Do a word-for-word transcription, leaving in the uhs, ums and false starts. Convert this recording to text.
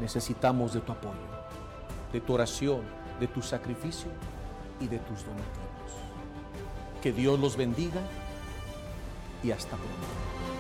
Necesitamos de tu apoyo, de tu oración, de tu sacrificio y de tus donativos. Que Dios los bendiga y hasta pronto.